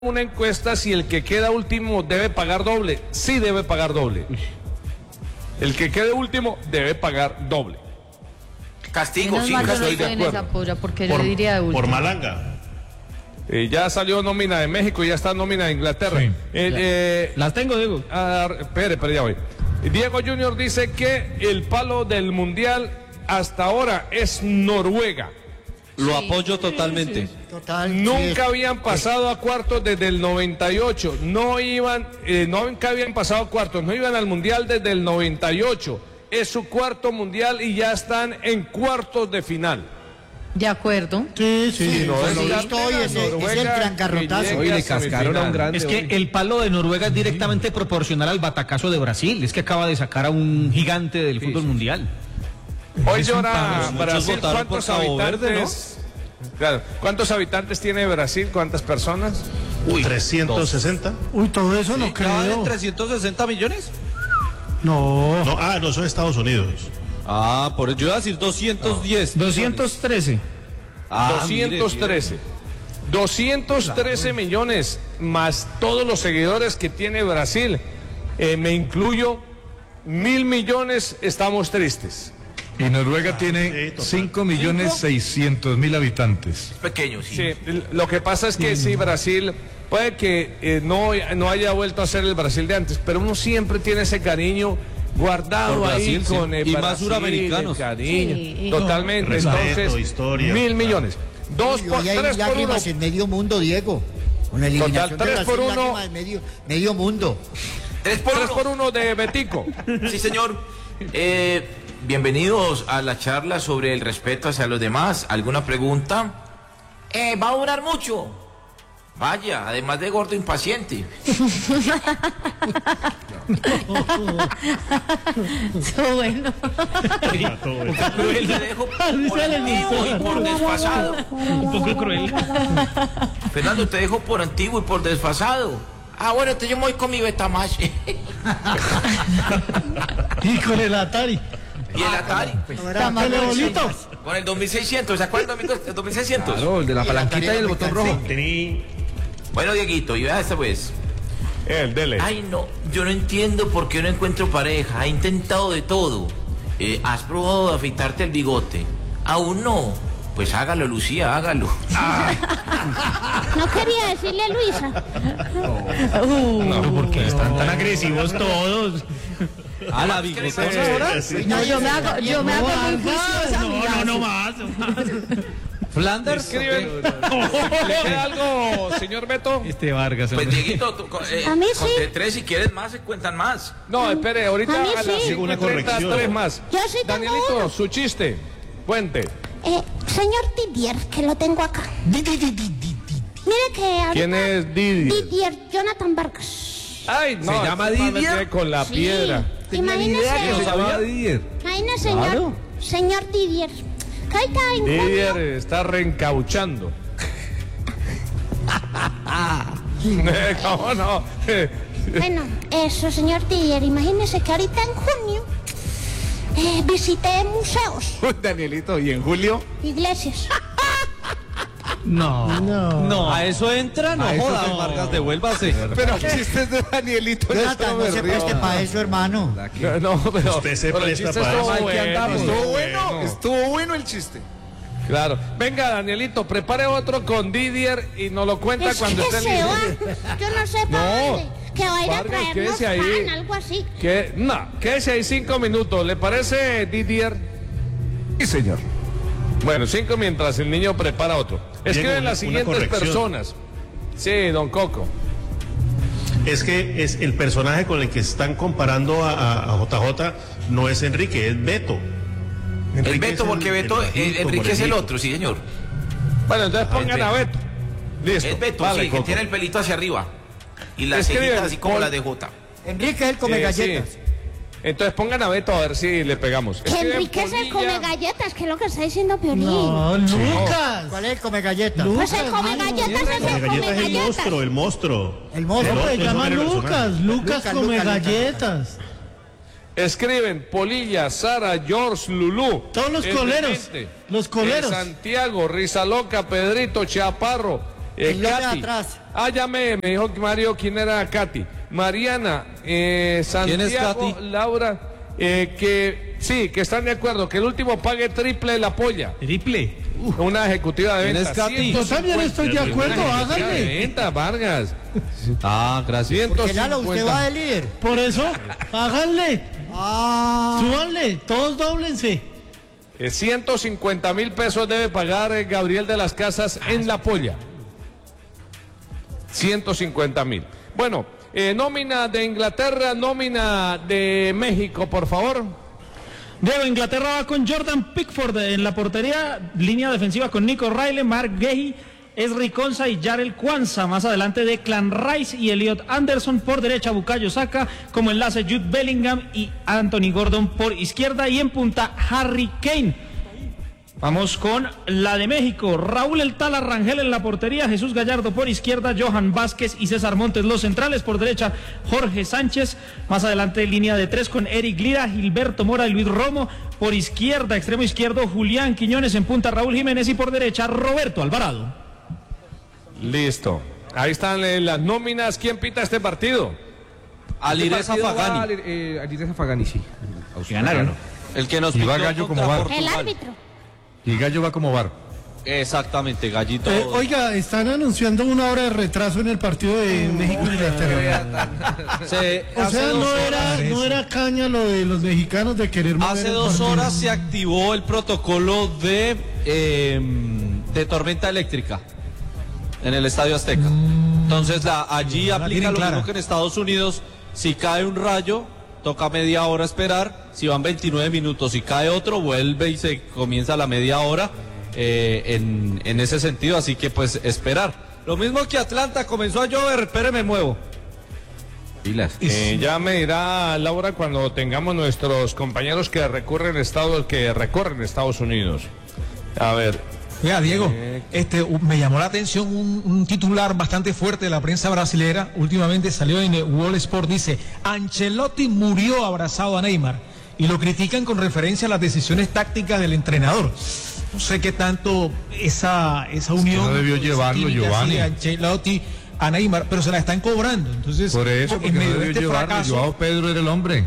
una encuesta si el que queda último debe pagar doble. Sí debe pagar doble. El que quede último debe pagar doble. Castigo, Menos sí, mal yo no estoy de estoy en acuerdo. esa polla porque yo diría de último. Por malanga. Ya salió nómina de México y ya está nómina de Inglaterra. Sí. Las tengo, Diego. Espere, ya voy. Diego Junior dice que el palo del mundial hasta ahora es Noruega. Lo apoyo totalmente. Total. Nunca habían pasado a cuartos desde el 98. Nunca habían pasado a cuartos. No iban al mundial desde el 98. Es su cuarto mundial y ya están en cuartos de final. De acuerdo. Sí, no, sí, es estoy, es el Noruega gran garrotazo. que Hoy llega le a cascaron a un semifinal. grande. Es que el palo de Noruega es directamente proporcional al batacazo de Brasil. Es que acaba de sacar a un gigante del fútbol mundial. Hoy Es un llora palo. Muchos Brasil. votaron por ¿Cuántos Cabo habitantes? Verde, Claro. ¿Cuántos habitantes tiene Brasil? ¿Cuántas personas? Uy, 360. Uy, todo eso no ¿ya valen creo. 360 millones? No. No son Estados Unidos. Ah, por eso yo iba a decir 210. 213. Ah, 213. 213 millones más todos los seguidores que tiene Brasil. Me incluyo, 1.000 millones, estamos tristes. Y Noruega sí, tiene total. 5.600.000 habitantes. Pequeño, sí. Sí, lo que pasa es que sí, Brasil, puede que no haya vuelto a ser el Brasil de antes, pero uno siempre tiene ese cariño guardado Por ahí Brasil, sí. con el Y más Brasil, suramericanos. el cariño, Sí. totalmente. Respeto, Entonces, historia. 1.000 millones. Hoy hay 3 por 1. lágrimas en medio mundo, Diego. Con la eliminación Total, de 3 Brasil, por 1. lágrimas en medio mundo. 3 por 3 1. por 1 de Betico. Sí, señor. Bienvenidos a la charla sobre el respeto hacia los demás. ¿Alguna pregunta? ¿Va a durar mucho? Vaya, además de gordo impaciente. Eso bueno. Te dejo por antiguo y por desfasado. Un poco cruel. Fernando, te dejo por antiguo y por desfasado. Ah, bueno, entonces yo me voy con mi Betamax. Y con el Atari. Y el Atari. Telebolitos. Con el 2600. ¿Se acuerdan, amigos? El 2600. Claro, el de la palanquita y el botón rojo. Bueno, Dieguito, y vea esta pues. Dele. Ay, no, yo no entiendo por qué no encuentro pareja. He intentado de todo. ¿Has probado de afeitarte el bigote? Aún no. Pues hágalo, Lucía, hágalo. No quería decirle a Luisa. No, porque están tan agresivos todos. Ah, la bigotosa Sí, ahora. Sí. No, yo me hago muy juiciosa, mira. No más. Flanders. Escriben. ¿Le queda algo, señor Beto? Este Vargas. Pues, hombre. Dieguito, A mí sí. conté 3, si quieres más, se cuentan más. No, espere, ahorita A mí a las sí. 5:30 Una corrección. 3 más. Yo sí tengo Danielito, uno. su chiste. Cuente. Señor Didier, que lo tengo acá. Mire que ahorita... ¿Quién es Didier? Didier Jonathan Vargas. Ay, no. ¿Se llama este man me Didier? tiene con la Sí. piedra. Imagínese, sabía Didier. imagínese, Claro. señor Didier. Que ahorita en Didier junio... está reencauchando. ¿Cómo no? Bueno, eso, señor Didier. Imagínese que ahorita en junio visité museos, Danielito, ¿y en julio? iglesias. No, a eso entra, no A eso joda, no. Vargas, devuélvase. Pero chistes de Danielito. Jonathan, no se preste para eso, hermano. No, pero Usted se pero el presta chiste para estuvo eso. bueno, andamos. estuvo bueno el chiste. Claro. Venga, Danielito, prepare otro con Didier y nos lo cuenta Es cuando que esté se va. listo. Yo no sé para No. dónde. Que va a ir a Vargas, traernos quédese ahí. pan, algo así. Quédese ahí 5 minutos. ¿Le parece, Didier? Sí, señor. Bueno, 5 mientras el niño prepara otro. Escriben una las siguientes corrección. personas. Sí, don Coco. Es que es el personaje con el que están comparando a JJ no es Enrique, es Beto. El Enrique Beto, es porque Beto, bajito, Enrique es el morenito. otro, sí, señor. Bueno, entonces pongan Beto. a Beto. Listo. Es Beto, Vale, sí, que Coco. tiene el pelito hacia arriba. Y las Escriben, cejitas así como Paul. la de Jota. Enrique, él come galletas. Sí. Entonces pongan a Beto a ver si le pegamos. Que Escriben Enrique se Polilla. come galletas, que es lo que está diciendo Piolín. Lucas. ¿Cuál es el come galletas? Pues el come galletas es Come el come galletas es el galletas. monstruo, el monstruo. El monstruo. Se llama Lucas. Lucas come galletas. Escriben Polilla, Sara, George, Lulú. Todos los El coleros, Demente, los coleros. Santiago, Risa Loca, Pedrito, Chaparro, El hombre Katy. atrás. Ya me dijo Mario quién era Katy. Mariana, Santiago, es Katy? Laura, que sí, que están de acuerdo, que el último pague triple la polla. Triple. Una ejecutiva de ¿Quién ventas. es Katy? Yo también estoy de acuerdo, Una hágale. ejecutiva de ventas, Vargas. Gracias. Porque Lalo, usted va de líder. Por eso, háganle, Ah, súbanle, todos dóblense. 150.000 pesos debe pagar Gabriel de las Casas en la polla. 150.000. Bueno, nómina de Inglaterra, nómina de México, por favor. Diego, Inglaterra va con Jordan Pickford en la portería, línea defensiva con Nico Riley, Mark Gahey, Esri Konsa y Jarel Kwanzaa. Más adelante Declan Rice y Elliot Anderson. Por derecha Bukayo Saka, como enlace Jude Bellingham y Anthony Gordon por izquierda, y en punta Harry Kane. Vamos con la de México. Raúl El Tala Rangel en la portería, Jesús Gallardo por izquierda, Johan Vázquez y César Montes los centrales. Por derecha Jorge Sánchez. Más adelante línea de tres con Eric Lira, Gilberto Mora y Luis Romo. Por izquierda, extremo izquierdo, Julián Quiñones. En punta Raúl Jiménez y por derecha Roberto Alvarado. Listo. Ahí están las nóminas. ¿Quién pita este partido? Alireza Fagani. Alireza Fagani, sí. Ganaron. El que nos Y va pitió Gallo contra como VAR. El Portugal. árbitro. Y Gallo va como VAR. Exactamente, Gallito. Oiga, están anunciando una hora de retraso en el partido de México-Inglaterra. O sea, no era caña lo de los mexicanos de querer mover Hace el 2 partido. horas se activó el protocolo de tormenta eléctrica en el Estadio Azteca. Entonces allí aplica lo mismo que en Estados Unidos. Si cae un rayo, toca media hora esperar. Si van 29 minutos y cae otro, vuelve y se comienza la media hora en ese sentido. Así que pues esperar. Lo mismo que Atlanta, comenzó a llover, pero me muevo. Ya me dirá Laura cuando tengamos nuestros compañeros que recorren Estados Unidos. A ver. Mira, Diego, me llamó la atención un titular bastante fuerte de la prensa brasilera. Últimamente salió en Wall Sport, dice: Ancelotti murió abrazado a Neymar, y lo critican con referencia a las decisiones tácticas del entrenador. No sé qué tanto esa unión. no debió llevarlo, Giovanni. De Ancelotti a Neymar, pero se la están cobrando. Entonces, Por eso, porque en no medio de debió este llevarlo. fracaso, Joao Pedro era el hombre.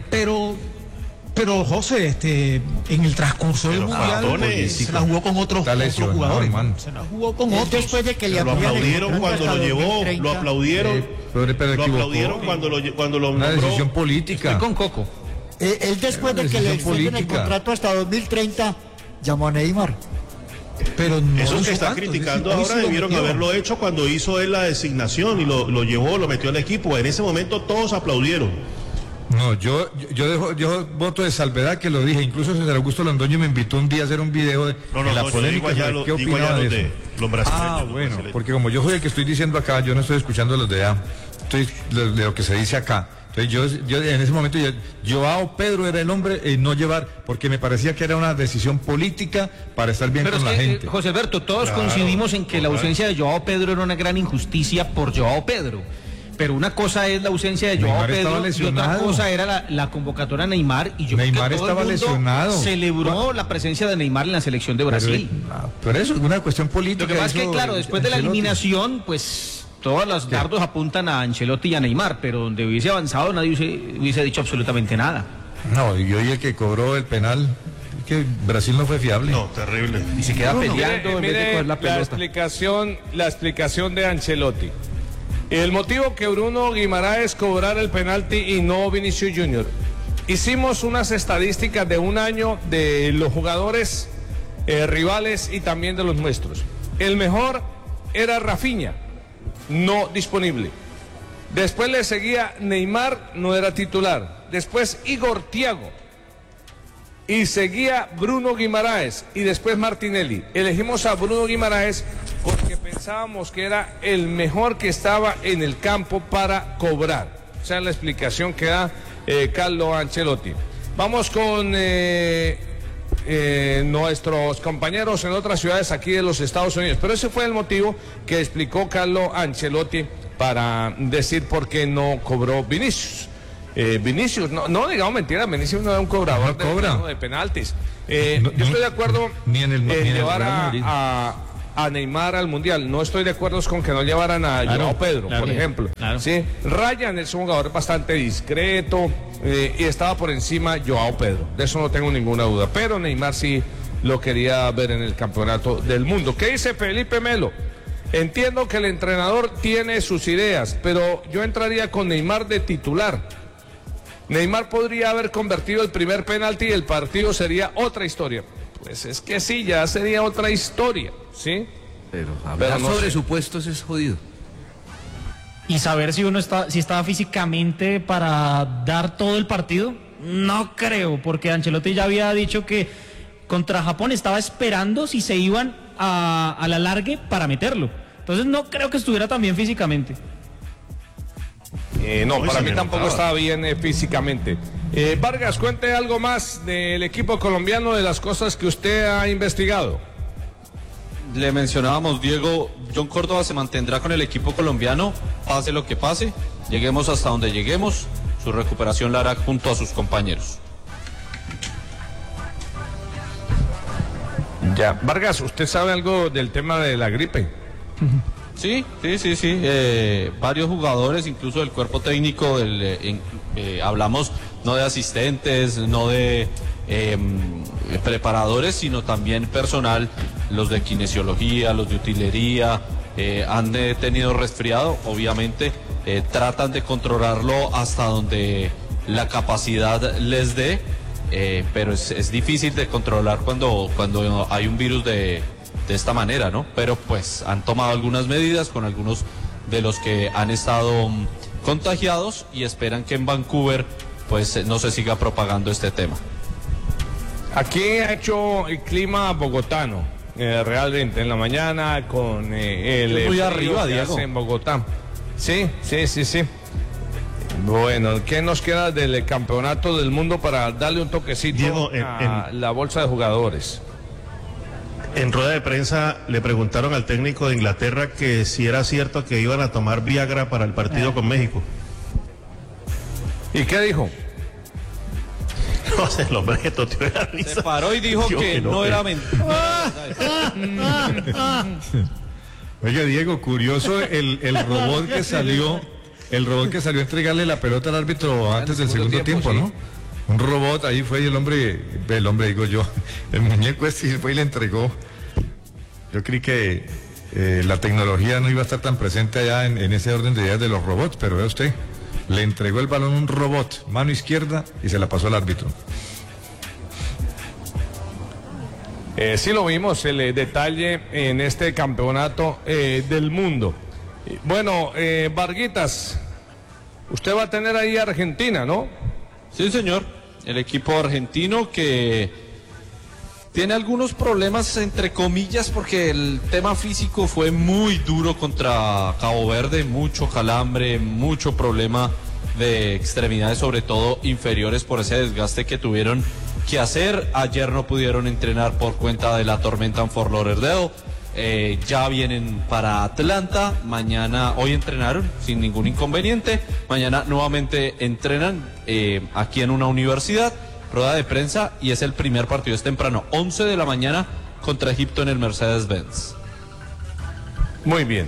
pero José, en el transcurso del mundial se la jugó con otros jugadores. Se la jugó con otros. después de que le Lo aplaudieron cuando lo llevó, lo aplaudieron. Pero Lo equivocó. aplaudieron cuando lo Una nombró. decisión política. Estoy con Coco. Él después de que le decisión extienden el política. contrato hasta 2030, llamó a Neymar. Pero no Esos lo que hizo están antes, criticando hoy ahora sí lo debieron metió. haberlo hecho cuando hizo él la designación y lo llevó, lo metió al equipo. En ese momento todos aplaudieron. No, yo voto de salvedad, que lo dije. Incluso César Augusto Londoño me invitó un día a hacer un video de la yo polémica digo allá sobre qué digo allá opinaba de los eso. los brasileños. Ah, los bueno, brasileños. porque como yo soy el que estoy diciendo acá, yo no estoy escuchando los de allá, estoy de lo que se dice acá. Entonces yo en ese momento, Joao Pedro era el hombre no llevar, porque me parecía que era una decisión política para estar bien Pero con es la que, gente. José Alberto, todos Claro, coincidimos en que la ausencia de Joao Pedro era una gran injusticia por Joao Pedro. Pero una cosa es la ausencia de Joao Neymar estaba Pedro y otra lesionado. cosa era la convocatoria a Neymar. Y yo Neymar creo que todo estaba el mundo lesionado. celebró la presencia de Neymar en la selección de Brasil. Pero eso es una cuestión política. Lo que pasa es que, eso, claro, después de la Ancelotti. eliminación, pues todos los dardos apuntan a Ancelotti y a Neymar, pero donde hubiese avanzado nadie hubiese dicho absolutamente nada. No, y hoy el que cobró el penal, es que Brasil no fue fiable. No, terrible. Y se queda peleando en vez de Mire coger la la pelota. explicación de Ancelotti. El motivo que Bruno Guimaraes cobrara el penalti y no Vinicius Junior. Hicimos unas estadísticas de un año de los jugadores rivales y también de los nuestros. El mejor era Rafinha, no disponible. Después le seguía Neymar, no era titular. Después Igor Thiago. Y seguía Bruno Guimaraes y después Martinelli. Elegimos a Bruno Guimaraes porque pensábamos que era el mejor que estaba en el campo para cobrar. Esa es la explicación que da Carlo Ancelotti. Vamos con nuestros compañeros en otras ciudades aquí de los Estados Unidos. Pero ese fue el motivo que explicó Carlo Ancelotti para decir por qué no cobró Vinicius. Vinicius, no digamos mentiras, Vinicius no es un cobrador No cobra. de penaltis. No, yo estoy de acuerdo ni en el en ni en el llevar Real Madrid. a a Neymar al Mundial. No estoy de acuerdo con que no llevaran a Joao Pedro, por ejemplo. ¿Sí? Ryan es un jugador bastante discreto y estaba por encima Joao Pedro. De eso no tengo ninguna duda. Pero Neymar sí lo quería ver en el campeonato del mundo. ¿Qué dice Felipe Melo? Entiendo que el entrenador tiene sus ideas, pero yo entraría con Neymar de titular. Neymar podría haber convertido el primer penalti y el partido sería otra historia. Pues es que sí, ya sería otra historia, ¿sí? Pero hablar sobre supuestos es jodido. Y saber si si estaba físicamente para dar todo el partido, no creo, porque Ancelotti ya había dicho que contra Japón estaba esperando si se iban a la largue para meterlo. Entonces no creo que estuviera tan bien físicamente. No, para mí tampoco estaba bien físicamente. Vargas, cuente algo más del equipo colombiano, de las cosas que usted ha investigado. Le mencionábamos, Diego, John Córdoba se mantendrá con el equipo colombiano, pase lo que pase, lleguemos hasta donde lleguemos, su recuperación la hará junto a sus compañeros. Ya, Vargas, ¿usted sabe algo del tema de la gripe? Sí. Varios jugadores, incluso del cuerpo técnico, hablamos no de asistentes, no de preparadores, sino también personal, los de kinesiología, los de utilería, han tenido resfriado, obviamente tratan de controlarlo hasta donde la capacidad les dé, pero es difícil de controlar cuando hay un virus de esta manera, ¿no? Pero pues han tomado algunas medidas con algunos de los que han estado contagiados y esperan que en Vancouver pues no se siga propagando este tema. Aquí ha hecho el clima bogotano, realmente, en la mañana con el muy frío arriba, que Diego. hace en Bogotá. Sí. Bueno, ¿qué nos queda del campeonato del mundo para darle un toquecito, Diego, a la bolsa de jugadores? En rueda de prensa le preguntaron al técnico de Inglaterra que si era cierto que iban a tomar Viagra para el partido con México. ¿Y qué dijo? No sé, el hombre toteó la risa. Se paró y dijo que no era mentira. Oye, Diego, curioso el robot que salió, a entregarle la pelota al árbitro antes del segundo tiempo, ¿no? Un robot, ahí fue y el hombre digo yo, el muñeco fue y le entregó. Yo creí que la tecnología no iba a estar tan presente allá en ese orden de ideas de los robots, pero vea usted, le entregó el balón a un robot, mano izquierda, y se la pasó al árbitro. Sí lo vimos, el detalle en este campeonato del mundo. Bueno, Varguitas, usted va a tener ahí a Argentina, ¿no? Sí, señor. El equipo argentino que tiene algunos problemas, entre comillas, porque el tema físico fue muy duro contra Cabo Verde, mucho calambre, mucho problema de extremidades, sobre todo inferiores, por ese desgaste que tuvieron que hacer. Ayer no pudieron entrenar por cuenta de la tormenta en Fort Lauderdale. Ya vienen para Atlanta, hoy entrenaron sin ningún inconveniente, mañana nuevamente entrenan aquí en una universidad, rueda de prensa, y es el primer partido, es temprano, 11 de la mañana contra Egipto en el Mercedes-Benz. Muy bien.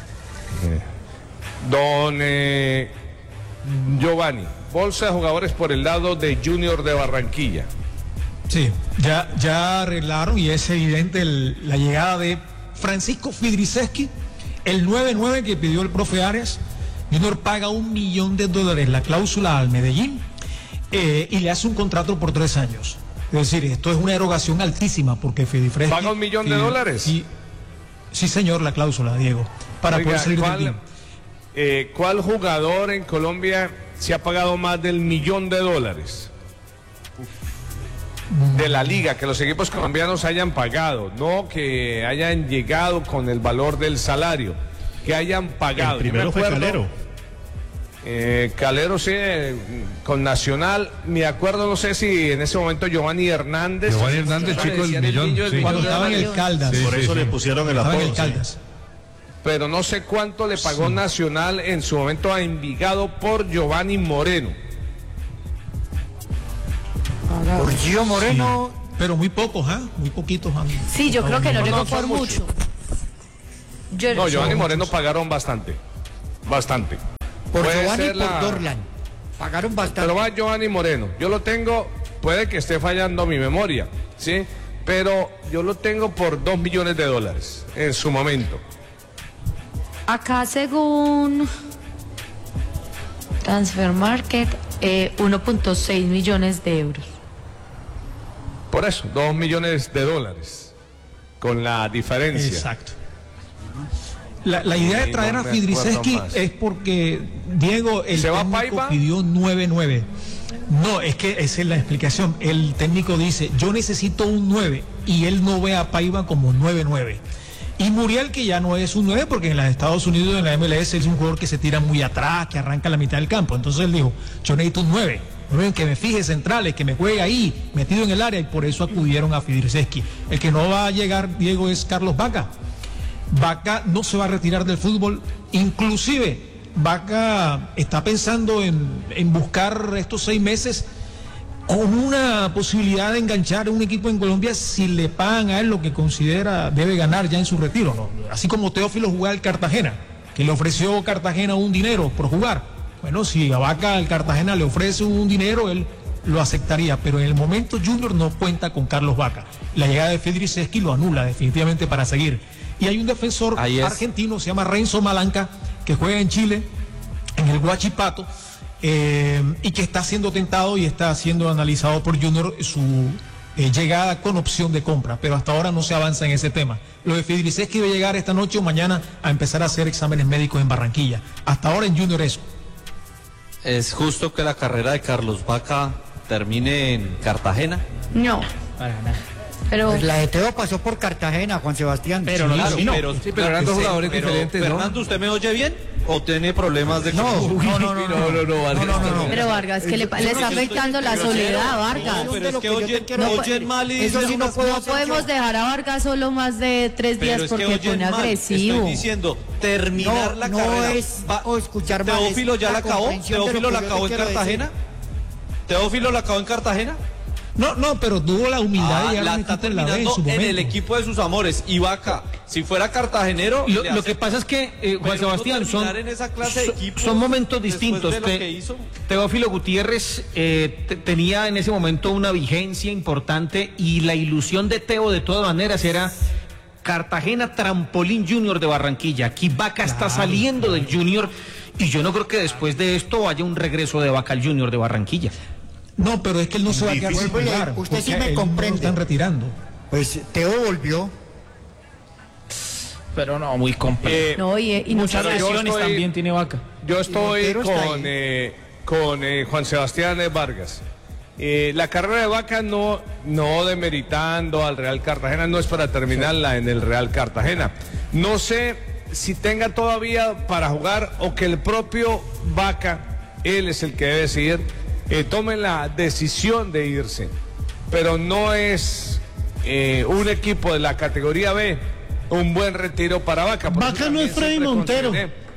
Don Giovanni, bolsa de jugadores por el lado de Junior de Barranquilla. Sí, ya arreglaron y es evidente la llegada de Francisco Fidriceski, el 9-9 que pidió el profe Arias. Junior paga $1 millón, la cláusula al Medellín, y le hace un contrato por 3 años. Es decir, esto es una erogación altísima porque Fidriceski ¿paga $1 millón? Sí, señor, la cláusula, Diego, para poder salir del team. ¿Cuál jugador en Colombia se ha pagado más del $1 millón? De la liga, que los equipos colombianos hayan pagado, no que hayan llegado con el valor del salario, que hayan pagado. El primero fue Calero. Calero sí, con Nacional, me acuerdo, no sé si en ese momento Giovanni Hernández, chico del millón, sí. Cuando estaba en el Caldas. Por eso le pusieron el apodo. Pero no sé cuánto le pagó Nacional en su momento a Envigado por Giovanni Moreno. Por Gio Moreno. Sí, pero muy pocos, muy poquitos. Sí, yo creo que no llegó por mucho. No, Giovanni Moreno pagaron bastante. Bastante. Por Puede Giovanni y ser por Dorlan. Pagaron bastante. Pero va Giovanni Moreno. Yo lo tengo, puede que esté fallando mi memoria, ¿sí? Pero yo lo tengo por $2 millones en su momento. Acá según Transfer Market, 1.6 millones de euros. Por eso, $2 millones, con la diferencia. Exacto. La idea de traer a Fidriseski es porque Diego, el técnico pidió 9-9. No, es que esa es la explicación. El técnico dice, yo necesito un 9, y él no ve a Paiva como 9-9. Y Muriel, que ya no es un 9, porque en los Estados Unidos, en la MLS, es un jugador que se tira muy atrás, que arranca a la mitad del campo. Entonces él dijo, yo necesito un 9. Que me fije centrales, que me juegue ahí, metido en el área, y por eso acudieron a Fidriseski. El que no va a llegar, Diego, es Carlos Vaca. Vaca no se va a retirar del fútbol, inclusive Vaca está pensando en buscar estos 6 meses con una posibilidad de enganchar a un equipo en Colombia si le pagan a él lo que considera debe ganar ya en su retiro, ¿no? Así como Teófilo jugaba al Cartagena, que le ofreció Cartagena un dinero por jugar. Bueno, si a Vaca al Cartagena le ofrece un dinero, él lo aceptaría, pero en el momento Junior no cuenta con Carlos Vaca. La llegada de Fidriseski lo anula definitivamente para seguir. Y hay un defensor argentino, se llama Renzo Malanca, que juega en Chile, en el Huachipato, y que está siendo tentado y está siendo analizado por Junior su llegada con opción de compra, pero hasta ahora no se avanza en ese tema. Lo de Fidriseski debe llegar esta noche o mañana a empezar a hacer exámenes médicos en Barranquilla. Hasta ahora en Junior eso. ¿Es justo que la carrera de Carlos Vaca termine en Cartagena? No. Para nada. Pero pues la de Teo pasó por Cartagena, Juan Sebastián. Pero sí, no, pero eran dos jugadores diferentes, ¿no? Fernando, ¿usted me oye bien o tiene problemas de No. Pero Vargas, que le está afectando la soledad, Vargas. No, pero es que oyen mal y eso sí no puedo No hacer podemos yo. dejar a Vargas solo más de 3 días porque pone agresivo. Estoy diciendo, terminar la carrera. O escuchar mal. ¿Teófilo ya la acabó? ¿Teófilo la acabó en Cartagena? ¿Teófilo la acabó en Cartagena? No, pero tuvo la humildad de llegar la a un está equipo en la B en terminando su en momento. el equipo de sus amores. Y Vaca, si fuera cartagenero... Lo que pasa es que, Juan Sebastián, son momentos distintos. Teófilo Gutiérrez tenía en ese momento una vigencia importante y la ilusión de Teo de todas maneras era Cartagena Trampolín Junior de Barranquilla. Aquí Vaca está saliendo del Junior y yo no creo que después de esto haya un regreso de Vaca al Junior de Barranquilla. No, pero es que él no se va a quedar sin jugar. Usted sí me No lo comprende. están retirando. Pues Teo volvió. Pero no, muy complejo. No, y muchas no, lesiones también tiene Vaca. Yo estoy Montero con Juan Sebastián Vargas. La carrera de Vaca no demeritando al Real Cartagena, no es para terminarla en el Real Cartagena. No sé si tenga todavía para jugar o que el propio Vaca, él es el que debe decidir, tome la decisión de irse. Pero no es un equipo de la categoría B un buen retiro para Vaca. Vaca no es Freddy Montero.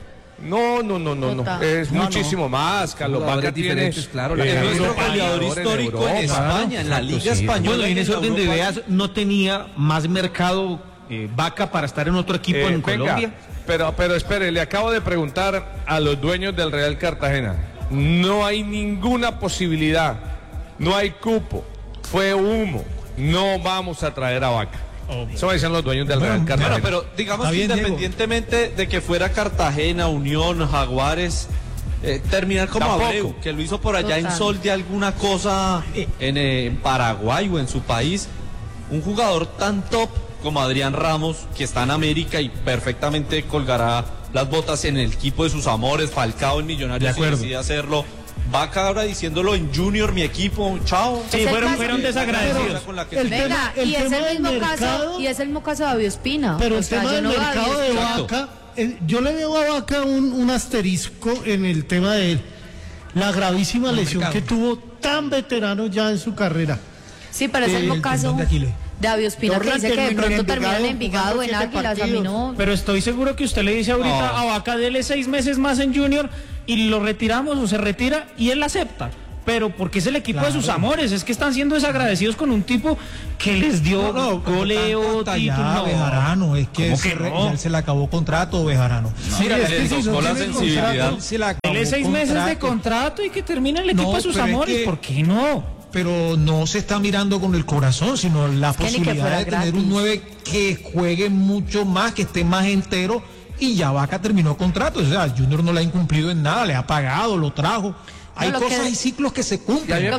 No. Es muchísimo más, Carlos. Vaca tiene claro, es nuestro goleador histórico en España, en la Liga Española. Bueno, en ese orden de ideas no tenía más mercado Vaca para estar en otro equipo en Colombia. Pero espere, le acabo de preguntar a los dueños del Real Cartagena. No hay ninguna posibilidad, no hay cupo, fue humo, no vamos a traer a Vaca. Eso me dicen los dueños del Real Cartagena. Bueno, pero digamos que independientemente de que fuera Cartagena, Unión, Jaguares, terminar como Abreu, que lo hizo por allá en Sol de alguna cosa en Paraguay o en su país, un jugador tan top como Adrián Ramos, que está en América y perfectamente colgará las botas en el equipo de sus amores, Falcao en Millonarios si decide hacerlo. Vaca ahora diciéndolo en Junior, mi equipo, chao. Sí, fueron desagradecidos. Venga, y es el mismo caso, y es el mismo caso de David Ospina. Pero el tema del mercado de Vaca, yo le veo a Vaca un asterisco en el tema de la gravísima lesión que tuvo tan veterano ya en su carrera. Sí, pero es el mismo caso de David Ospina, que dice que de pronto termina en Envigado o en Águilas. A mí no. Pero estoy seguro que usted le dice ahorita a Vaca, dele 6 meses más en Junior y lo retiramos o se retira y él acepta. pero porque es el equipo de sus amores, es que están siendo desagradecidos con un tipo que les dio goleo, título. Bejarano, es que ya se le acabó contrato, Bejarano. Mira, la sensibilidad. Dele 6 meses de contrato y que termine el equipo de sus amores, ¿por qué no? Pero no se está mirando con el corazón, sino la posibilidad de tener un 9 que juegue mucho más, que esté más entero, y ya Vaca terminó contrato. O sea, Junior no le ha incumplido en nada, le ha pagado, lo trajo. Hay cosas y ciclos que se cumplen. Y a mí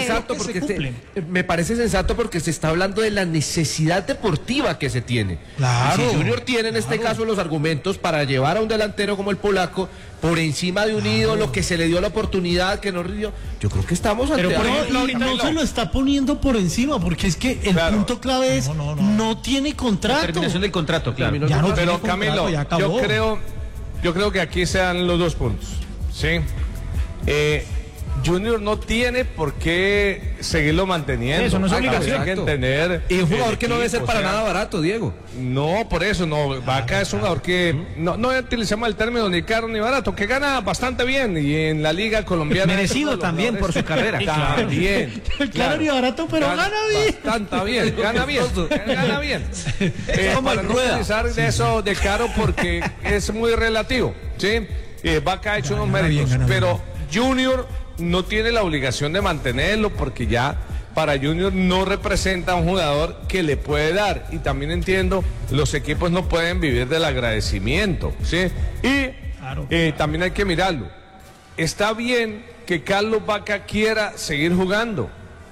me parece sensato porque se está hablando de la necesidad deportiva que se tiene. Claro. Y si Junior tiene en este caso los argumentos para llevar a un delantero como el polaco por encima de un ídolo que se le dio la oportunidad, que no rindió, yo creo que estamos ante... Pero por ejemplo, no se lo está poniendo por encima, porque es que el punto clave es no tiene contrato. La terminación del contrato, claro. Pero Camilo, yo creo que aquí se dan los dos puntos, ¿sí? Junior no tiene por qué seguirlo manteniendo. Eso no es obligación. Hay que entender. Y un jugador que no debe ser para nada barato, Diego. No, por eso no. Vaca es un jugador que no utilizamos el término ni caro ni barato, que gana bastante bien y en la liga colombiana. Merecido también por su carrera. También. Claro, ni barato, pero gana bien. Bastante bien, gana bien. Para no utilizar eso de caro porque es muy relativo, ¿sí? Vaca ha hecho unos méritos, pero Junior no tiene la obligación de mantenerlo porque ya para Junior no representa a un jugador que le puede dar, y también entiendo, los equipos no pueden vivir del agradecimiento, ¿sí? Y también hay que mirarlo. Está bien que Carlos Vaca quiera seguir jugando.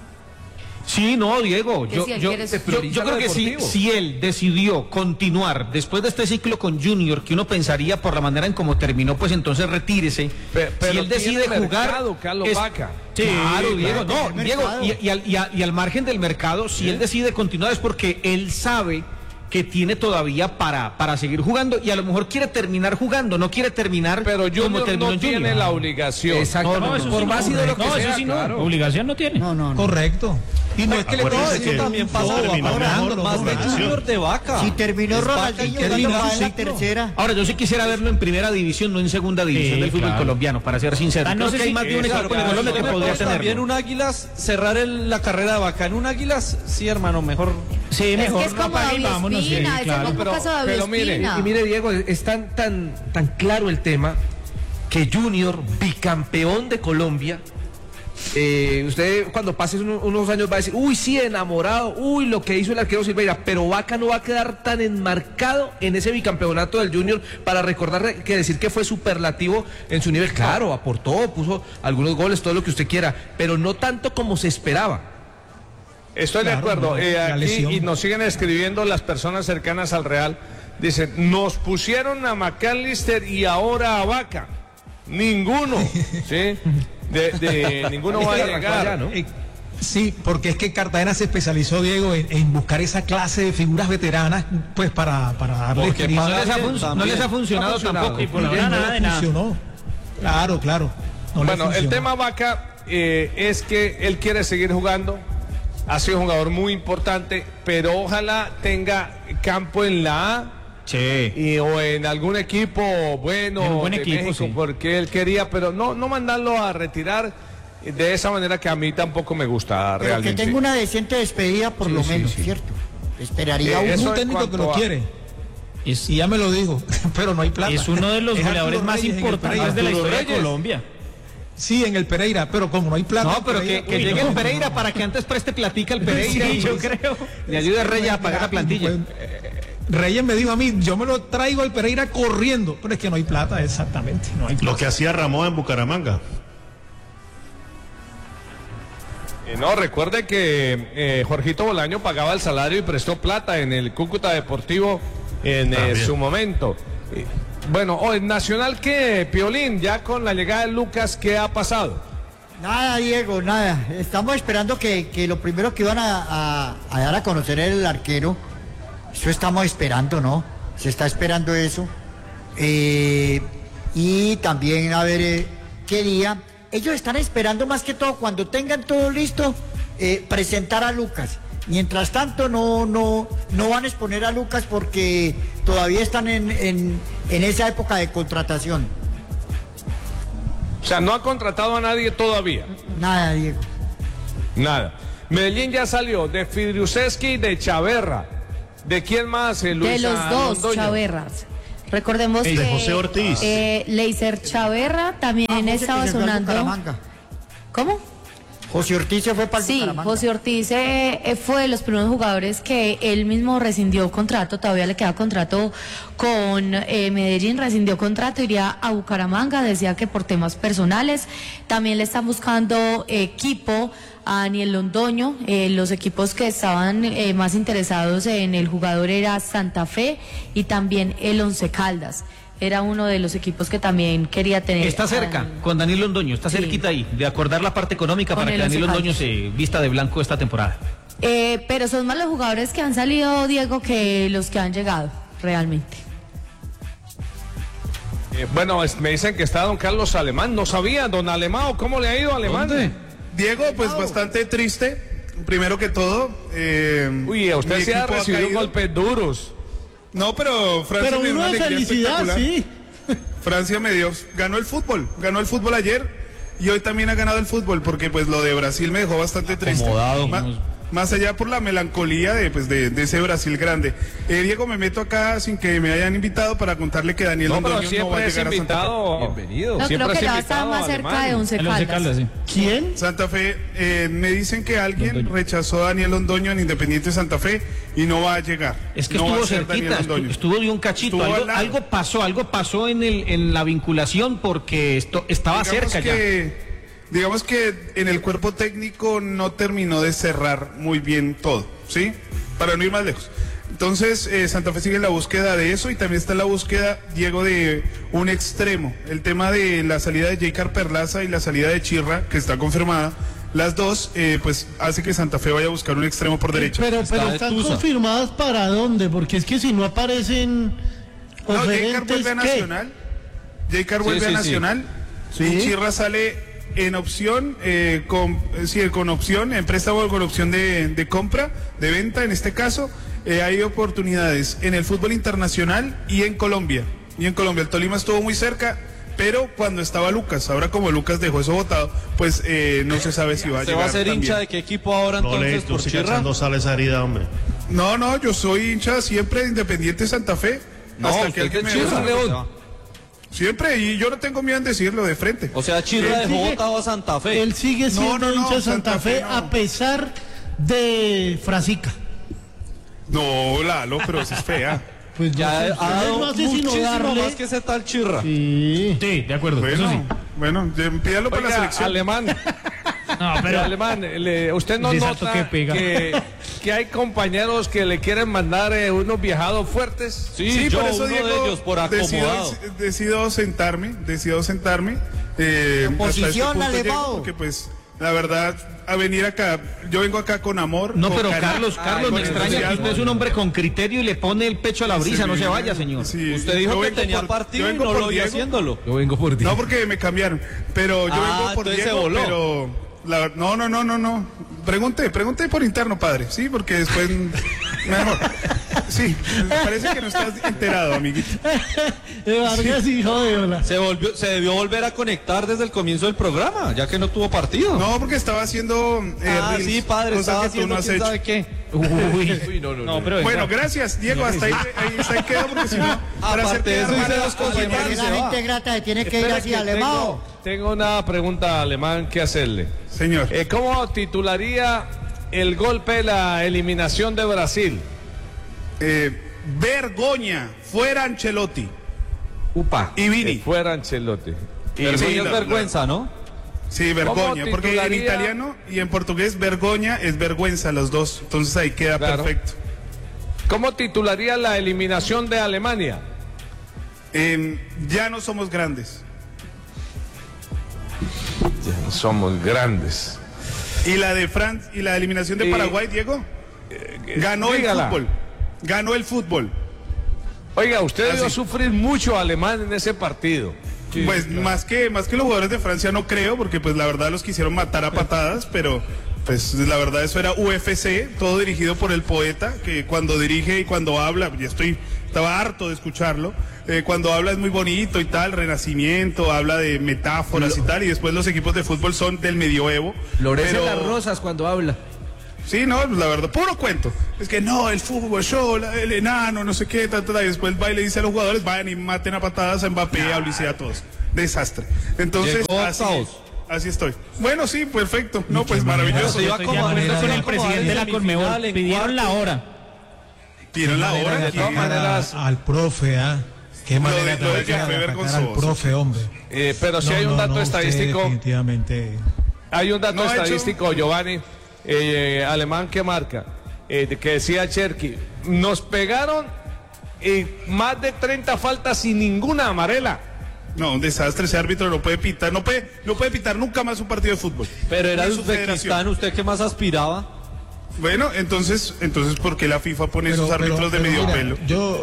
Sí, no, Diego, yo creo que si él decidió continuar después de este ciclo con Junior, que uno pensaría por la manera en cómo terminó, pues entonces retírese. Pero si él decide jugar, Carlos Vaca. Claro, Diego, Diego, y al margen del mercado, si él decide continuar es porque él sabe que tiene todavía para seguir jugando, y a lo mejor quiere terminar jugando, no quiere terminar pero como terminó no tiene la obligación. Exactamente. Por más ídolo que sea, eso sí no. Obligación no tiene. No. Correcto. Y no es que le pase, eso también pasa más de Junior de Vaca. Si terminó Ronaldinho, ¿cuándo va en la tercera? Ahora, yo sí quisiera verlo en primera división, no en segunda división del fútbol colombiano, para ser sincero. No sé si hay más de un equipo en Colombia que podría tenerlo. También un Águilas, cerrar la carrera de Vaca en un Águilas, sí, hermano, mejor. Sí, mejor. Es que es como David Ospina, es el mismo caso de David Ospina. Y mire, Diego, es tan claro el tema que Junior, bicampeón de Colombia, usted cuando pase unos años va a decir, uy, sí, enamorado, uy, lo que hizo el arquero Silveira, pero Vaca no va a quedar tan enmarcado en ese bicampeonato del Junior para recordar que decir que fue superlativo en su nivel. Claro, aportó, puso algunos goles, todo lo que usted quiera, pero no tanto como se esperaba. Estoy de acuerdo. Aquí, y nos siguen escribiendo las personas cercanas al Real, dicen, nos pusieron a McAllister y ahora a Vaca. Ninguno, ¿sí? Ninguno va a llegar, ¿no? Sí, porque es que Cartagena se especializó, Diego, en buscar esa clase de figuras veteranas, pues para darle experiencia. No les ha funcionado tampoco. Y por nada de nada. Funcionó. Claro. Bueno, el tema Vaca es que él quiere seguir jugando. Ha sido un jugador muy importante, pero ojalá tenga campo en la A. Sí. O en algún equipo bueno en un buen equipo, México, sí. porque él quería, pero no mandarlo a retirar de esa manera, que a mí tampoco me gusta pero realmente. Que tenga una decente despedida por lo menos, ¿cierto? Esperaría un técnico que lo quiere. Y ya me lo digo, pero no hay plata. Es uno de los goleadores más importantes de la historia de Colombia. Sí, en el Pereira, pero como no hay plata. No, pero que llegue el Pereira para que antes preste platica el Pereira. Sí, yo creo. Le ayude a Reyes a pagar la plantilla. Reyes me dijo a mí, yo me lo traigo al Pereira corriendo, pero es que no hay plata, exactamente. No hay plata. Lo que hacía Ramón en Bucaramanga. No, recuerde que Jorgito Bolaño pagaba el salario y prestó plata en el Cúcuta Deportivo en su momento. Bueno, en Nacional, ¿qué, Piolín? Ya con la llegada de Lucas, ¿qué ha pasado? Nada, Diego, nada. Estamos esperando que lo primero que iban a dar a conocer el arquero. Eso estamos esperando, ¿no? Se está esperando eso. Y también a ver qué día. Ellos están esperando más que todo, cuando tengan todo listo, presentar a Lucas. Mientras tanto no van a exponer a Lucas porque todavía están en esa época de contratación. O sea, no ha contratado a nadie todavía. Nada, Diego. Nada. Medellín ya salió de Fidriuseski y de Chaverra. ¿De quién más, Luisa? De los dos Londoño? Chaverras. Recordemos de que José Ortiz. Leiser Chaverra también estaba sonando. ¿Cómo? José Ortiz se fue para el Sí, José Ortiz fue de los primeros jugadores que él mismo rescindió contrato, todavía le queda contrato con Medellín, rescindió contrato, iría a Bucaramanga, decía que por temas personales. También le están buscando equipo a Daniel Londoño. Los equipos que estaban más interesados en el jugador era Santa Fe y también el Once Caldas. Era uno de los equipos que también quería tener. Está cerca, con Daniel Londoño, está cerquita ahí, de acordar la parte económica para que Daniel Londoño se vista de blanco esta temporada. Pero son más los jugadores que han salido, Diego, que los que han llegado, realmente. Bueno, me dicen que está don Carlos Alemán, no sabía, don Alemán, ¿cómo le ha ido, Alemán? ¿Dónde? Diego, pues bastante triste, primero que todo. Uy, a usted se ha recibido golpes duros. No, pero Francia me dio una alegría espectacular. Sí. Francia ganó el fútbol ayer y hoy también ha ganado el fútbol porque pues lo de Brasil me dejó bastante triste. Más allá por la melancolía de ese Brasil grande. Diego, me meto acá sin que me hayan invitado para contarle que Daniel Londoño no va a llegar a Santa Fe. Bienvenido. No, creo que ya está más cerca de Once Caldas. Sí. ¿Quién? Santa Fe. Me dicen que alguien rechazó a Daniel Londoño en Independiente Santa Fe y no va a llegar. Es que no estuvo cerquita, estuvo de un cachito. Algo pasó en la vinculación porque estaba cerca ya. Digamos que en el cuerpo técnico no terminó de cerrar muy bien todo, ¿sí? Para no ir más lejos. Entonces, Santa Fe sigue en la búsqueda de eso y también está en la búsqueda, Diego, de un extremo. El tema de la salida de Jaycar Perlaza y la salida de Chirra, que está confirmada, las dos, pues hace que Santa Fe vaya a buscar un extremo por derecha. Pero están confirmadas para dónde, porque es que si no aparecen Jaycar vuelve a Nacional. Jaycar vuelve a Nacional. Sí. Y Chirra sale en opción, con opción, en préstamo con opción de compra, de venta en este caso. Hay oportunidades en el fútbol internacional y en Colombia. El Tolima estuvo muy cerca, pero cuando estaba Lucas, ahora como Lucas dejó eso votado, pues no se sabe si va a llegar. ¿Se va a ser hincha de qué equipo ahora entonces por Chirra? No sale esa herida, hombre. No, yo soy hincha siempre de Independiente Santa Fe. No, hasta que alguien me diga León. Siempre, y yo no tengo miedo en decirlo de frente. O sea, Chirra dejó votado a Santa Fe. Él sigue siendo hincha de Santa Fe a pesar de Frasica. No, Lalo, pero eso es fea. Pues ya ha dado muchísimo más que ese tal Chirra. Sí, de acuerdo. Bueno, eso sí. Bueno, pídalo para la selección. Alemán. No, pero Alemán, usted no nota que hay compañeros que le quieren mandar unos viajados fuertes. Sí, yo por eso, Diego, de ellos, por acomodado. Decido sentarme. Posición, Alemán. Porque pues, la verdad, a venir acá, yo vengo acá con amor. No, pero Carlos, me extraña que usted es un hombre con criterio y le pone el pecho a la brisa, no se vaya, señor. Sí, usted dijo que tenía partido y no lo vi haciéndolo. Yo vengo por Diego. No, porque me cambiaron, pero yo vengo por Diego, pero... No. Pregunté por interno, padre, sí, porque después mejor. Sí, me parece que no estás enterado, amiguito. Se debió volver a conectar desde el comienzo del programa, ya que no tuvo partido. No, porque estaba haciendo reels, sí, padre, estaba haciendo quién sabe qué. Uy, no, pero bueno, gracias, Diego, hasta ahí quedó, porque si no, para aparte de eso hice dos cosas. La gente grata tiene que ir así, Alemán. Tengo una pregunta, Alemán, que hacerle. Señor. ¿Cómo titularía el golpe de la eliminación de Brasil? Vergoña, fuera Ancelotti. Upa. Y Vini. Fuera Ancelotti. Vergüenza es vergüenza, ¿no? Sí, vergoña, porque en italiano y en portugués vergoña es vergüenza los dos, entonces ahí queda perfecto. ¿Cómo titularía la eliminación de Alemania? Ya no somos grandes. Ya no somos grandes. ¿Y la de Francia y la eliminación de Paraguay, Diego? Ganó el fútbol. Oiga, usted debió sufrir mucho a Alemán en ese partido. Sí, pues claro. más que los jugadores de Francia no creo, porque pues la verdad los quisieron matar a patadas, pero pues la verdad eso era UFC, todo dirigido por el poeta, que cuando dirige y cuando habla, ya estoy estaba harto de escucharlo. Cuando habla es muy bonito y tal, renacimiento, habla de metáforas y tal, y después los equipos de fútbol son del medioevo. Florece las rosas cuando habla. Sí, no, la verdad, puro cuento. Es que no, el fútbol, el enano, no sé qué, y después va y le dice a los jugadores, vayan y maten a patadas a Mbappé, a Ulises, a todos. Desastre. Entonces, así estoy. Bueno, sí, perfecto. No, pues maravilloso. Yo estoy de acuerdo con el presidente de la Conmebol. Pidieron la hora. ¿Pidieron la hora? De todas maneras, al profe, Qué manera de atacar al profe, hombre. Pero si hay un dato estadístico. Definitivamente. Hay un dato estadístico, Giovanni, alemán que marca, que decía Cherky. Nos pegaron más de 30 faltas sin ninguna amarela. No, un desastre, ese árbitro no puede pitar, no puede pitar nunca más un partido de fútbol. Pero era de Uzbekistán, ¿usted qué más aspiraba? Bueno, entonces ¿por qué la FIFA pone esos árbitros de medio pelo?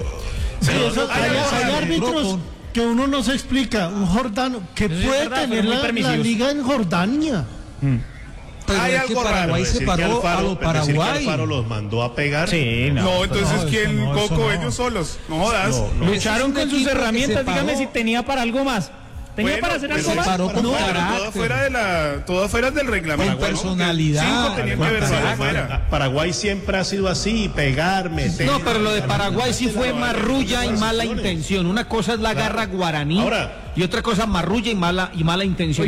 Hay árbitros que uno no se explica, un jordano, que puede tener la liga en Jordania. Pero hay es que Paraguay se paró a lo Paraguay. Alfaro los mandó a pegar. Sí, entonces ¿quién? Coco, ellos solos. No jodas. Lucharon con sus herramientas, dígame si tenía para algo más. ¿Tenía para hacer algo más? Todo fuera del reglamento. Con personalidad. Paraguay siempre ha sido así, pegar, meter. No, pero lo de Paraguay sí fue marrulla y mala intención. Una cosa es la garra guaraní y otra cosa marrulla y mala intención.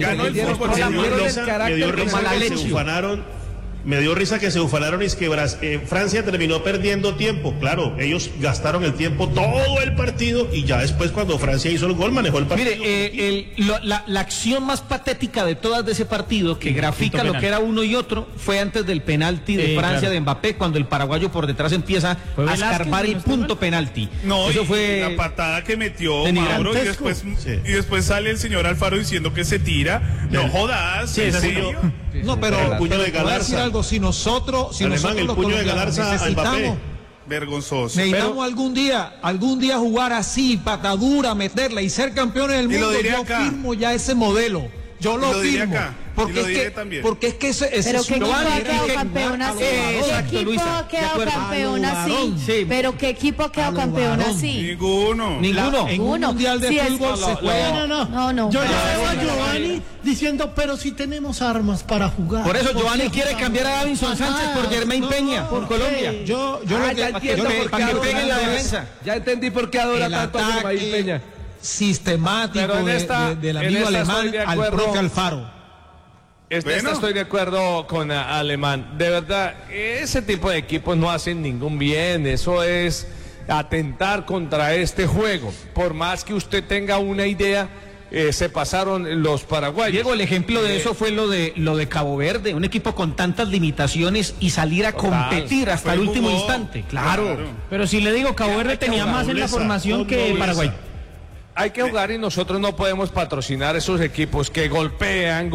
Me dio risa que se ufanaron y es que Francia terminó perdiendo tiempo. Claro, ellos gastaron el tiempo todo el partido y ya después cuando Francia hizo el gol manejó el partido. Mire, la acción más patética de todas de ese partido que grafica lo que era uno y otro fue antes del penalti de Francia de Mbappé, cuando el paraguayo por detrás empieza a escarbar y punto penalti. No, eso fue la patada que metió Mauro y después sale el señor Alfaro diciendo que se tira. No jodas, ¿en serio? No, pero el puño de Galarza. Si nosotros el puño de Galarza necesitamos, vergonzoso. Necesitamos algún día jugar así, patadura, meterla y ser campeones del mundo. Yo firmo ya ese modelo. Yo lo firmo. Porque es que ese pero qué equipo ha quedado campeón así. ¿Qué equipo ha quedado campeón así? Pero qué equipo ha quedado campeón así. Ninguno. En un mundial de fútbol se juega. No. Yo veo a Giovanni diciendo, pero si tenemos armas para jugar. Por eso Giovanni quiere cambiar a Davinson Sánchez por Germain Peña, por Colombia. Yo para que peguen la defensa. Ya entendí por qué adora tanto a Germain Peña. Sistemático del amigo alemán al propio Alfaro. Estoy de acuerdo con Alemán. De verdad, ese tipo de equipos no hacen ningún bien. Eso es atentar contra este juego. Por más que usted tenga una idea, se pasaron los paraguayos. Diego, el ejemplo de eso fue lo de Cabo Verde, un equipo con tantas limitaciones y salir a competir hasta el último instante. Claro. Pero si le digo, Cabo Verde tenía más en la formación que Paraguay. Hay que jugar y nosotros no podemos patrocinar esos equipos que golpean,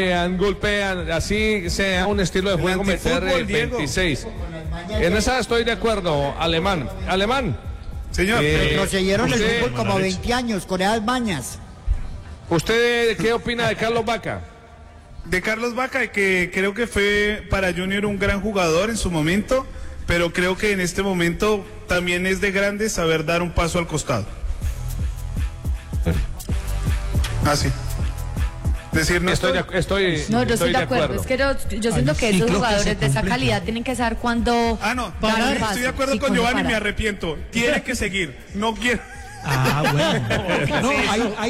así sea un estilo de juego meter 26. En esa estoy de acuerdo, Alemán. Señor, retroceyeron el fútbol como 20 años con esas mañas. ¿Usted qué opina de Carlos Vaca? De Carlos Vaca, que creo que fue para Junior un gran jugador en su momento, pero creo que en este momento también es de grande saber dar un paso al costado. Sí. Decir, yo estoy de acuerdo. Es que yo siento que esos jugadores de esa calidad tienen que saber cuándo. Estoy de acuerdo con Giovanni, me arrepiento. Tiene que seguir. No quiero. Bueno. No,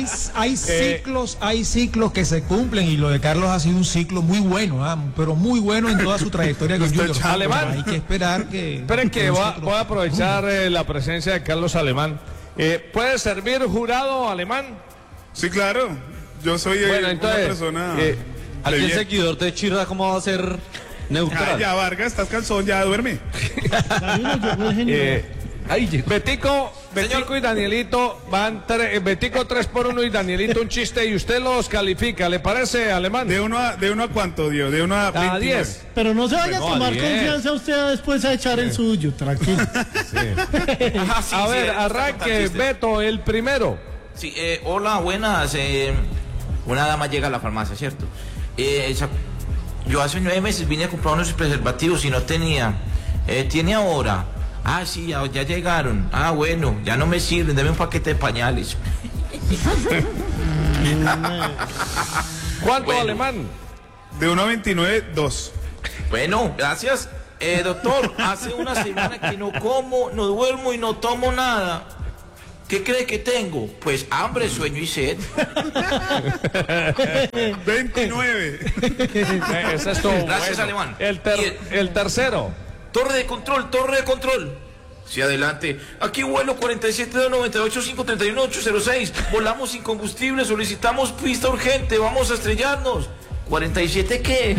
hay ciclos que se cumplen y lo de Carlos ha sido un ciclo muy bueno, pero muy bueno en toda su trayectoria con Junior. Alemán. Hay que esperar que. Esperen que voy a aprovechar la presencia de Carlos Alemán. ¿Puede servir jurado, Alemán? Sí, claro. Yo soy una persona. ¿Alguien seguidor de Chirra cómo va a ser neutral? Ya, Vargas, estás cansón, ya duerme. Betico y Danielito van Betico 3-1 y Danielito un chiste y usted los califica, ¿le parece, Alemán? ¿De uno a cuánto, Dios? De 1 a 10. Pero no se vaya a tomar confianza usted después a echar el suyo, tranquilo. A ver, arranque, Beto, el primero. Sí, hola, buenas. Una dama llega a la farmacia, ¿cierto? Yo hace 9 meses vine a comprar unos preservativos y no tenía. ¿Tiene ahora? Ah, sí, ya llegaron. Ah, bueno, ya no me sirven, deme un paquete de pañales. ¿Cuánto, Alemán? De 1.29, 2. Bueno, gracias. Doctor, hace una semana que no como, no duermo y no tomo nada. ¿Qué cree que tengo? Pues hambre, sueño y sed. 29. Ese es todo. Gracias, bueno. Alemán. El tercero. Torre de control. Sí, adelante. Aquí vuelo 47-298-531-806. Volamos sin combustible, solicitamos pista urgente, vamos a estrellarnos. ¿47 qué?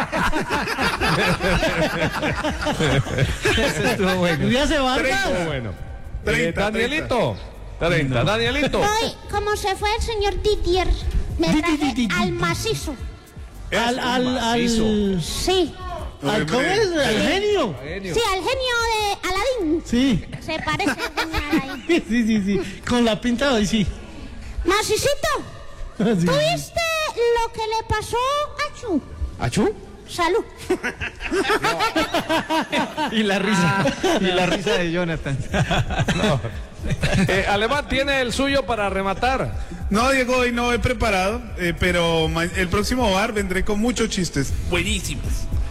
Ese estuvo bueno. ¿Ya se va? Bueno. 30. Danielito. Hoy, como se fue el señor Didier, me traje al macizo. Al Sí. ¿Cómo es? ¿Al genio? Sí, al genio de Aladín. Sí. Se parece al genio de Aladín. Sí. Con la pinta hoy, sí. Macicito, Sí. ¿tuviste lo que le pasó a Chu? ¿A Chu? Salud. Y la risa. Y la risa de Jonathan. No. Alemán, ¿tiene el suyo para rematar? No, Diego, hoy no he preparado, pero el próximo bar vendré con muchos chistes. Buenísimos.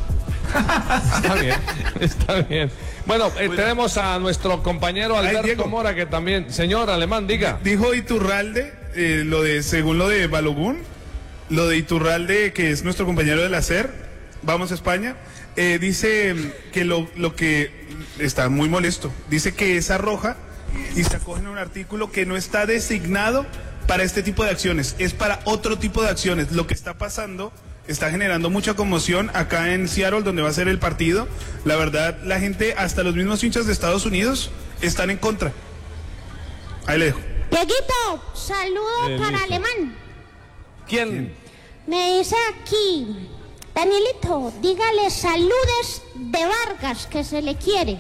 Está bien. Bueno, tenemos a nuestro compañero Alberto Mora, que también... Señor Alemán, diga. Dijo Iturralde, según lo de Balogun, lo de Iturralde, que es nuestro compañero de la SER, vamos a España, dice que lo que está muy molesto, dice que esa roja y se acoge en un artículo que no está designado para este tipo de acciones, es para otro tipo de acciones. Lo que está pasando está generando mucha conmoción acá en Seattle, donde va a ser el partido. La verdad, la gente, hasta los mismos hinchas de Estados Unidos, están en contra. Ahí le dejo. Dieguito, saludo para Alemán. ¿Quién? Me dice aquí, Danielito, dígale saludes de Vargas, que se le quiere.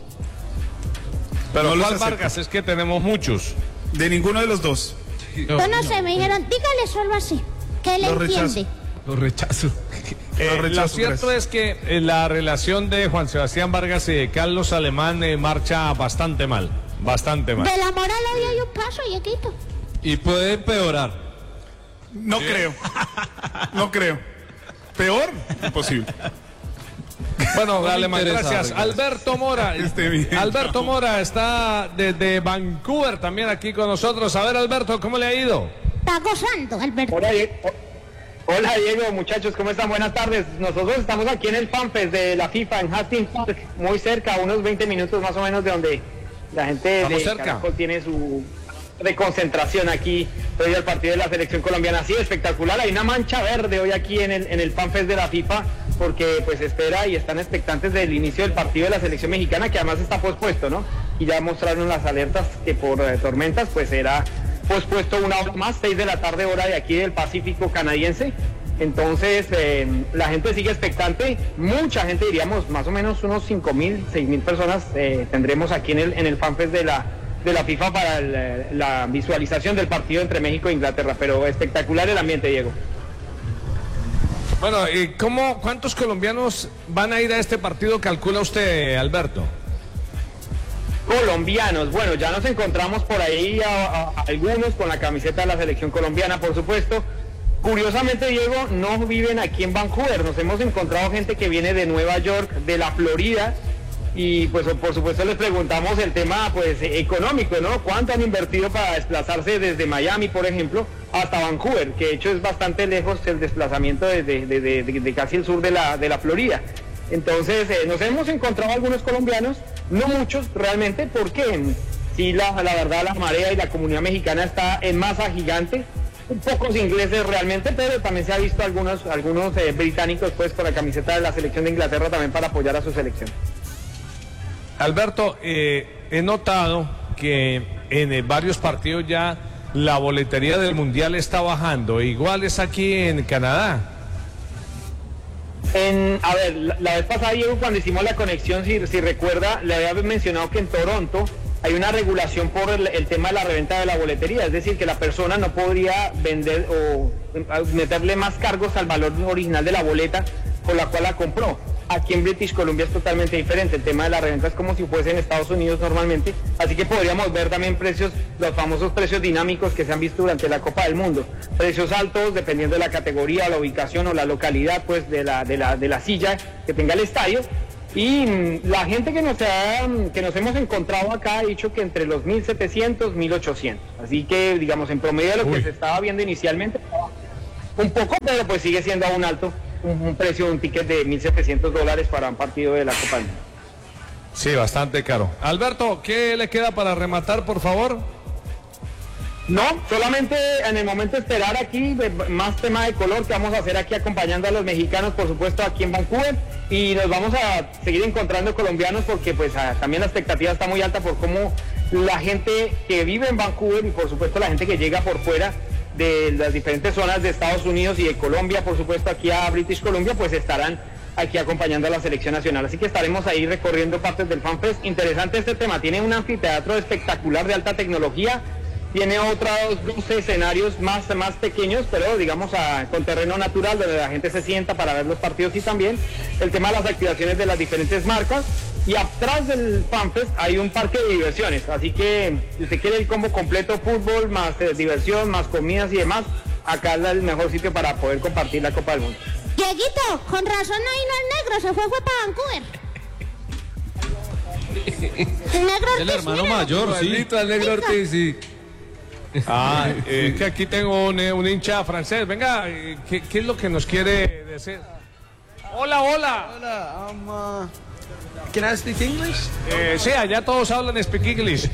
Pero No ¿cuál los Vargas? Es que tenemos muchos. De ninguno de los dos. No sé, me dijeron, dígale solo así, que le entiende. Lo rechazo. Lo cierto es que la relación de Juan Sebastián Vargas y de Carlos Alemán marcha bastante mal. Bastante mal. De la moral hoy hay un paso, Dieguito. Y puede empeorar. No creo. No creo. ¿Peor? Imposible. Bueno, No me Alemán, interesa, gracias. Alberto Mora. Alberto Mora está desde Vancouver también aquí con nosotros. A ver, Alberto, ¿cómo le ha ido? Está gozando, Alberto. Hola Diego, muchachos, ¿cómo están? Buenas tardes. Nosotros estamos aquí en el FanFest de la FIFA en Hastings Park, muy cerca, a unos 20 minutos más o menos de donde la gente de Caracol tiene su de concentración aquí hoy al partido de la selección colombiana. Sí, espectacular. Hay una mancha verde hoy aquí en el FanFest de la FIFA, porque pues espera y están expectantes del inicio del partido de la selección mexicana, que además está pospuesto, ¿no? Y ya mostraron las alertas que por tormentas pues será pospuesto una hora más, 6 de la tarde, hora de aquí del Pacífico canadiense. Entonces la gente sigue expectante, mucha gente, diríamos más o menos unos 5.000, 6.000 personas tendremos aquí en el FanFest de la FIFA para la visualización del partido entre México e Inglaterra, pero espectacular el ambiente, Diego. Bueno, ¿y cuántos colombianos van a ir a este partido, calcula usted, Alberto? Colombianos, bueno, ya nos encontramos por ahí a algunos con la camiseta de la selección colombiana, por supuesto. Curiosamente, Diego, no viven aquí en Vancouver, nos hemos encontrado gente que viene de Nueva York, de la Florida, y pues por supuesto les preguntamos el tema pues económico, ¿no? ¿Cuánto han invertido para desplazarse desde Miami, por ejemplo, hasta Vancouver? Que de hecho es bastante lejos el desplazamiento de casi el sur de la Florida. Entonces nos hemos encontrado algunos colombianos, no muchos realmente, porque sí, la verdad la marea y la comunidad mexicana está en masa gigante, pocos ingleses realmente, pero también se ha visto algunos británicos pues con la camiseta de la selección de Inglaterra también para apoyar a su selección. Alberto, he notado que en varios partidos ya la boletería del Mundial está bajando, igual es aquí en Canadá. A ver, la vez pasada, Diego, cuando hicimos la conexión, si recuerda, le había mencionado que en Toronto hay una regulación por el tema de la reventa de la boletería, es decir, que la persona no podría vender o meterle más cargos al valor original de la boleta por la cual la compró. Aquí en British Columbia es totalmente diferente. El tema de la reventa es como si fuese en Estados Unidos normalmente. Así que podríamos ver también precios, los famosos precios dinámicos que se han visto durante la Copa del Mundo. Precios altos dependiendo de la categoría, la ubicación o la localidad pues de la silla que tenga el estadio. Y la gente que nos hemos encontrado acá ha dicho que entre los 1.700, 1.800. Así que, digamos, en promedio de lo que se estaba viendo inicialmente, un poco, pero pues sigue siendo aún alto un precio de un ticket de $1.700 para un partido de la Copa del Mundo. Sí, bastante caro. Alberto, ¿qué le queda para rematar, por favor? No, solamente en el momento esperar aquí, más tema de color que vamos a hacer aquí acompañando a los mexicanos, por supuesto, aquí en Vancouver, y nos vamos a seguir encontrando colombianos porque pues también la expectativa está muy alta por cómo la gente que vive en Vancouver y por supuesto la gente que llega por fuera de las diferentes zonas de Estados Unidos y de Colombia, por supuesto, aquí a British Columbia, pues estarán aquí acompañando a la selección nacional. Así que estaremos ahí recorriendo partes del FanFest. Interesante este tema, tiene un anfiteatro espectacular de alta tecnología. Tiene otros 12 escenarios más pequeños, pero digamos con terreno natural donde la gente se sienta para ver los partidos y también el tema de las activaciones de las diferentes marcas. Y atrás del FanFest hay un parque de diversiones, así que si usted quiere el combo completo, fútbol, más diversión, más comidas y demás, acá es el mejor sitio para poder compartir la Copa del Mundo. Dieguito, con razón ahí no es negro, se fue para Vancouver. El negro Ortiz, el hermano mayor, sí. El negro Ortiz, sí. Que aquí tengo un hincha francés. Venga, ¿qué es lo que nos quiere decir? Hola. Hola, can I speak English? Sí, allá todos hablan speak English.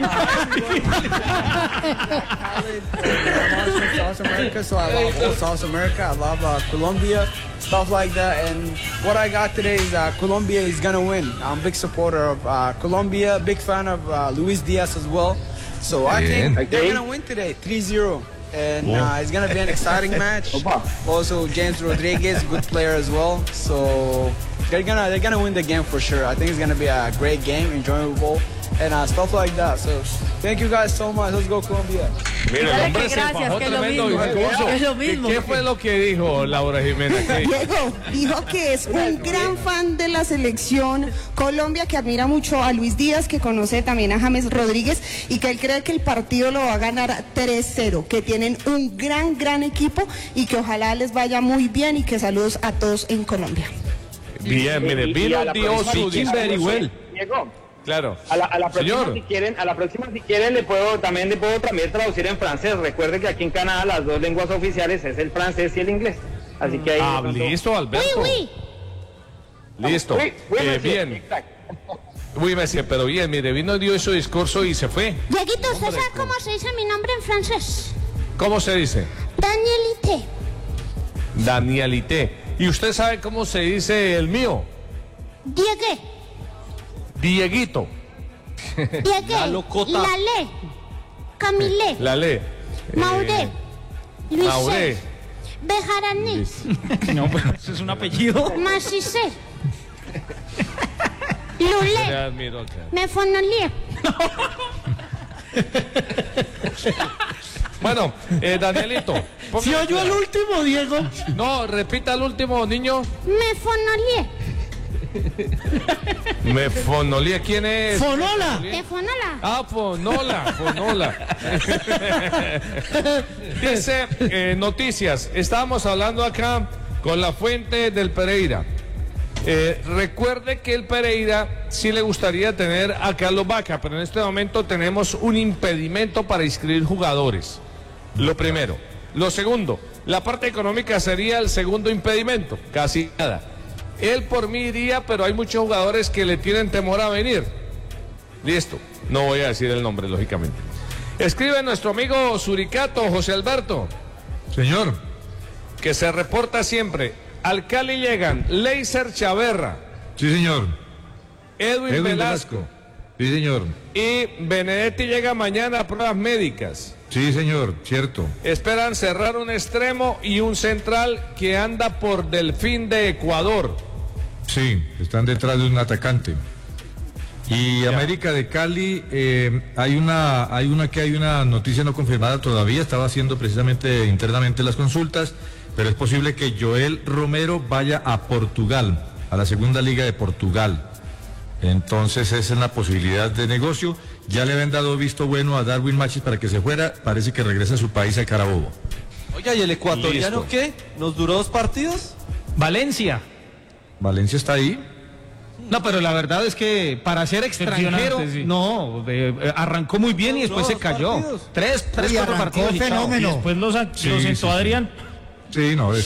South America, so I love all South America. I love Colombia, stuff like that. And what I got today is Colombia is gonna win. I'm a big supporter of Colombia, big fan of Luis Diaz as well. So I think they're gonna win today, 3-0. And it's gonna be an exciting match. Also, James Rodriguez, good player as well. So they're gonna win the game for sure. I think it's gonna be a great game, enjoyable, and stuff like that. So thank you guys so much. Let's go Colombia. Mira, el hombre se fajó tremendo discurso. ¿Qué fue lo que dijo Laura Jiménez? Diego dijo que es un gran fan de la selección Colombia, que admira mucho a Luis Díaz, que conoce también a James Rodríguez y que él cree que el partido lo va a ganar 3-0, que tienen un gran equipo y que ojalá les vaya muy bien y que saludos a todos en Colombia. Bien, mire, vino Dios, very well. Diego. Claro. A la próxima, si quieren, le puedo también traducir en francés. Recuerde que aquí en Canadá las dos lenguas oficiales es el francés y el inglés. Así que ahí. Listo, Alberto. Listo. Bien. Uy, Messi, pero bien, mire, dio su discurso y se fue. Dieguito, ¿usted sabe cómo se dice mi nombre en francés? ¿Cómo se dice? Danielité. Danielité. ¿Y usted sabe cómo se dice el mío? Dieguito. La locota. Lalé. Camilé. Lalé. Mauré. Luisé. Mauré. Bejaraní. No, pero eso es un apellido. Macicé. Lulé. Mefonolía. Bueno, Danielito. ¿Sí oyó el último, Diego? No, repita el último, niño. Mefonolía. Mefonolía, ¿quién es? Fonola. Fonola. Fonola. Dice, noticias. Estábamos hablando acá con la fuente del Pereira. Recuerde que el Pereira sí le gustaría tener a Carlos Vaca, pero en este momento tenemos un impedimento para inscribir jugadores. Lo primero. Lo segundo, la parte económica sería el segundo impedimento. Casi nada. Él por mí iría, pero hay muchos jugadores que le tienen temor a venir. Listo, no voy a decir el nombre, lógicamente. Escribe nuestro amigo Suricato, José Alberto. Señor. Que se reporta siempre. Al Cali llegan Leiser Chaverra. Sí, señor. Edwin Velasco. Sí, señor. Y Benedetti llega mañana a pruebas médicas. Sí, señor, cierto. Esperan cerrar un extremo y un central que anda por Delfín de Ecuador. Sí, están detrás de un atacante. Y ya. América de Cali, hay una noticia no confirmada todavía, estaba haciendo precisamente internamente las consultas, pero es posible que Joel Romero vaya a Portugal. a la segunda liga de Portugal. Entonces esa es la posibilidad de negocio. Ya le habían dado visto bueno a Darwin Machis para que se fuera, parece que regresa a su país, a Carabobo. Oiga, ¿y el ecuatoriano qué? ¿Nos duró 2 partidos? Valencia está ahí. No, pero la verdad es que para ser extranjero, sí. No, arrancó muy bien y después se cayó. 3, 4 partidos. Fenómeno. Y después los sentó Adrián. Sí, no,